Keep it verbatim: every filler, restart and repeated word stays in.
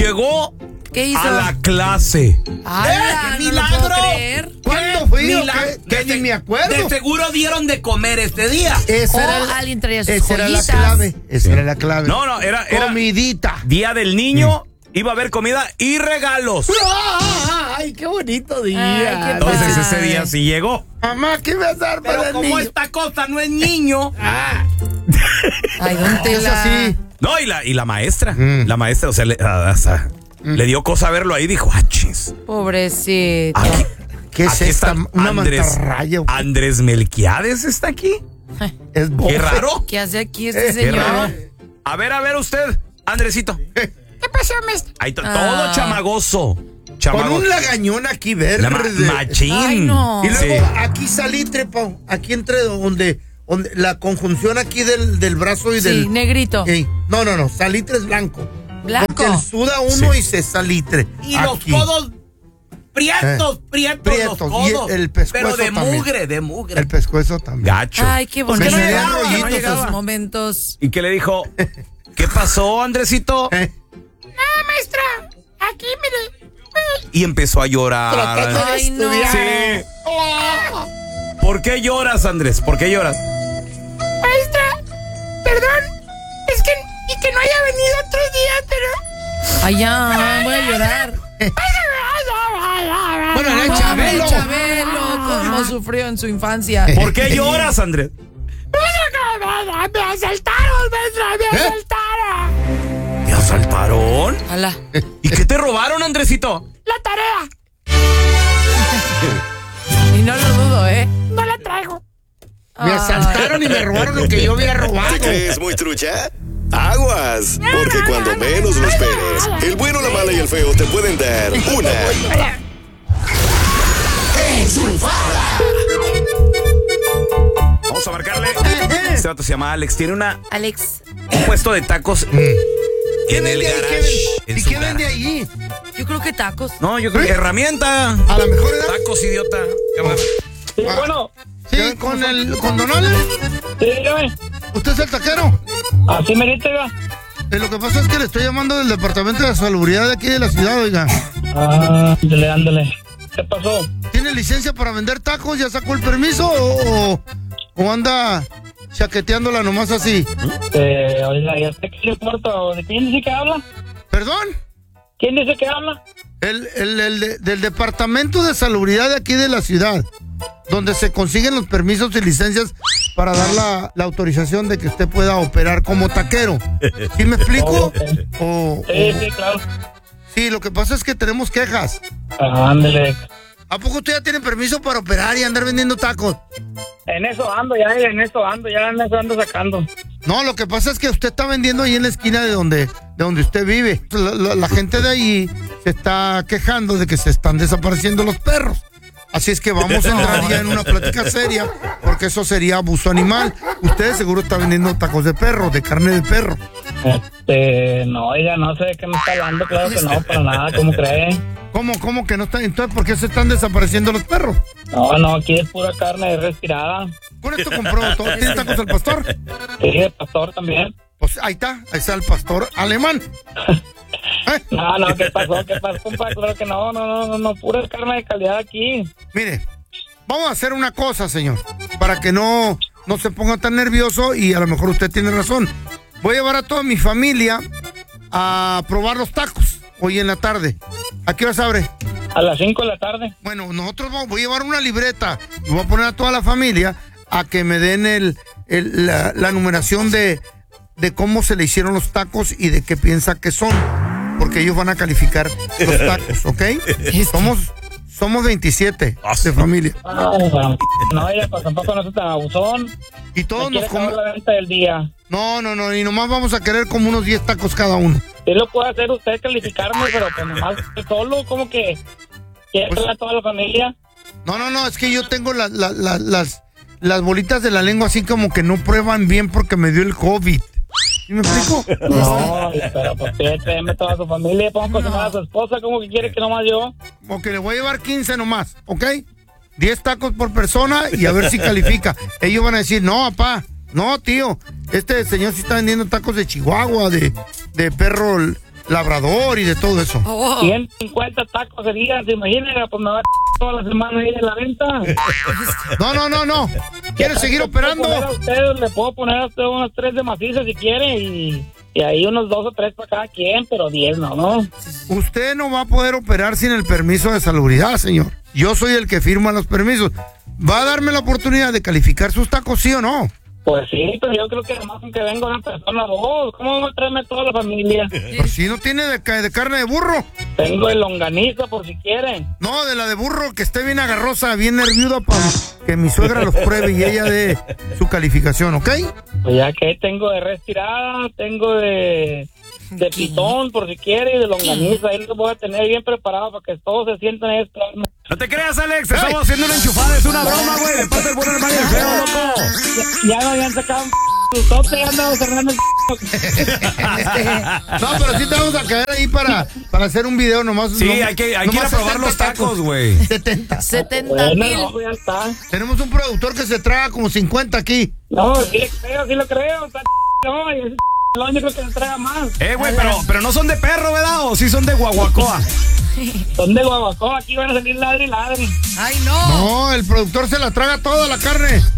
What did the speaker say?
llegó ¿Qué hizo? a la clase. ¡Ay, ¡Eh, no qué lo milagro! puedo creer! ¿Cuándo fui? Milagro. ¿Qué? Que De- ni me acuerdo. De seguro dieron de comer este día. Esa O era la- alguien traía sus esa era la joyitas. clave. Esa era la clave. No, no, era, era Comidita. Día del Niño, iba a haber comida y regalos. Ay, qué bonito día. Ay, qué Entonces padre. ese día sí llegó. Mamá, ¿qué me vas a dar para Pero el como niño? esta cosa no es niño. Ay, don Eso Tela. sí. No, y la, y la maestra. Mm. La maestra, o sea, le, hasta le dio cosa verlo ahí. Dijo, ah, chis. Pobrecito. Aquí, ¿Qué es aquí esta? está ¿Una Andrés, mantarraya o qué? Andrés Melquiades está aquí. Es Qué bofe. raro. ¿Qué hace aquí este Eh, Qué señor? raro. A ver, a ver usted, Andresito. ¿Qué pasó, maestro? Ahí to- Ah. todo chamagoso. Con Chamago- un lagañón aquí verde. La ma- machín. Ay, no. Y luego Sí. aquí salitre, Pau. Aquí entre donde, donde la conjunción aquí del, del brazo y Sí, del. negrito. Ey, no, no, no. Salitre es blanco. Blanco. Porque el suda uno Sí. y se salitre. Y los Aquí. codos prietos, Eh. prietos, Prietos, los y codos. el pescuezo Pero de también. mugre, de mugre. El pescuezo también. Gacho. Ay, qué Pues bonito. que no Me llegaba, rollitos no Esos llegaba. momentos. ¿Y qué le dijo? ¿Qué pasó, Andresito? Eh, Ah, maestra. Aquí, mire. Y empezó a llorar. Tratando de Ay, no. estudiar. Sí. ¿Por qué lloras, Andrés? ¿Por qué lloras? Maestra, perdón. Es que, y que no haya venido otro día, pero. Ay, ya, voy a llorar. Bueno, era el Pobre Chabelo. Chabelo, cómo sufrió en su infancia. ¿Por qué lloras, Andrés? Me asaltaron, maestra, me ¿Eh? asaltaron. ¿Te asaltaron? Ala, ¿Y qué te robaron, Andresito? la tarea. Y no lo dudo, ¿eh? No la traigo. Me asaltaron y me robaron lo que yo había robado. ¿Te crees muy trucha? Aguas, porque cuando menos lo esperes, el bueno, la mala y el feo te pueden dar una enchufada. Vamos a marcarle. Este vato se llama Alex. Tiene una, Alex, un puesto de tacos en el vende ahí? ¿Qué garage. vende? en ¿Y su qué vende garage. ahí? yo creo que tacos. No, yo creo que herramienta. A lo mejor era. Tacos, idiota. Qué va. Sí, bueno, Sí, con el. Con Don Alex. sí, dígame. ¿Usted es el taquero? Así merito, oiga. Eh, lo que pasa es que le estoy llamando del departamento de salubridad de aquí de la ciudad, oiga. Ah, ándale, ándale. ¿Qué pasó? ¿Tiene licencia para vender tacos? ¿Ya sacó el permiso o, o, o anda chaqueteándola nomás así? Eh, oiga, ¿ya sé qué le importa? ¿De quién dice que habla? ¿Perdón? ¿Quién dice que habla? El, el, el de- del departamento de salubridad de aquí de la ciudad, donde se consiguen los permisos y licencias para dar la, la autorización de que usted pueda operar como taquero. ¿Sí me explico? Ok. O, Sí, o- sí, claro. sí, lo que pasa es que tenemos quejas. Ah, ándale. ¿A poco usted ya tiene permiso para operar y andar vendiendo tacos? En eso ando, ya, en eso ando, ya en eso ando sacando. No, lo que pasa es que usted está vendiendo ahí en la esquina de donde, de donde usted vive. La, la- la gente de ahí se está quejando de que se están desapareciendo los perros. Así es que vamos a entrar ya en una plática seria, porque eso sería abuso animal. Usted seguro está vendiendo tacos de perro, de carne de perro. Este, no, oiga, no sé de qué me está hablando, claro que no, para nada, ¿cómo cree? ¿Cómo, cómo que no está? Entonces, ¿por qué se están desapareciendo los perros? No, no, aquí es pura carne respirada. Con esto compró todo. ¿Tiene tacos al pastor? Sí, el pastor también. Pues ahí está, ahí está el pastor alemán. ¿Eh? No, no, ¿qué pasó? ¿Qué pasó, compa? Claro que no, no, no, no, no, pura carne de calidad aquí. Mire, vamos a hacer una cosa, señor, para que no, no se ponga tan nervioso y a lo mejor usted tiene razón. Voy a llevar a toda mi familia a probar los tacos hoy en la tarde. ¿A qué hora se abre? A las cinco de la tarde. Bueno, nosotros vamos, voy a llevar una libreta y voy a poner a toda la familia a que me den el, el- la, la numeración de, de cómo se le hicieron los tacos y de qué piensa que son. Porque ellos van a calificar los tacos, ¿ok? Somos, somos veintisiete de familia. Ah, bueno. No, ella pues tampoco no es tan abusón. Y todos Me nos quiere acabar comemos. la venta del día. No, no, no, y nomás vamos a querer como unos diez tacos cada uno. Sí lo puede hacer usted, calificarme, pero pues nomás solo, como que quiere Pues- a toda la familia. No, no, no, es que yo tengo la- la- la- las, las bolitas de la lengua así como que no prueban bien porque me dio el COVID. ¿Sí me explico? No, pero pues tráeme toda su familia, pongo a cocinar a su esposa, como que quiere que nomás yo. Ok, le voy a llevar quince nomás, ¿ok? diez tacos por persona y a ver si califica. Ellos van a decir, no, papá, no, tío, este señor sí está vendiendo tacos de Chihuahua, de, de perro labrador y de todo eso. Oh. ciento cincuenta tacos serían, ¿se imaginan? Pues me va a toda la semana ahí en la venta. No, no, no, no. ¿Quieres seguir Le puedo operando? poner a usted, le puedo poner a usted unos tres de maciza si quiere y, y ahí unos dos o tres para cada quien, pero diez no, ¿no? Usted no va a poder operar sin el permiso de salubridad, señor. Yo soy el que firma los permisos. ¿Va a darme la oportunidad de calificar sus tacos, sí o no? Pues sí, pero yo creo que además con que venga una persona dos, ¿cómo va a traerme a toda la familia? Pues si no tiene de, ca- de carne de burro. Tengo el longaniza por si quieren. No, de la de burro, que esté bien agarrosa, bien nerviuda para que mi suegra los pruebe y ella dé su calificación, ¿ok? Pues ya que tengo de res tirada, tengo de, de pitón por si quiere y de longaniza. Ahí lo voy a tener bien preparado para que todos se sientan ahí esperando. No te creas, Alex, estamos haciendo una enchufada, es una broma, güey, de parte del bueno, el mal y el feo, loco. Ya, ya me habían sacado un tope y andaba cerrando el... No, pero sí te vamos a caer ahí para, para hacer un video nomás. Sí, no- hay que, hay que ir a nomás probar setenta los tacos, güey. setenta. setenta Bueno, mil. no, ya está. Tenemos un productor que se traga como cincuenta aquí. No, sí le creo, sí lo creo. Está no, y ese lo único que se traga más. Eh, güey, pero, pero no son de perro, ¿verdad? ¿O sí son de guaguacoa? Son de guaguacó, aquí van a salir ladri y ladri. Ay, no. No, el productor se la traga toda la carne.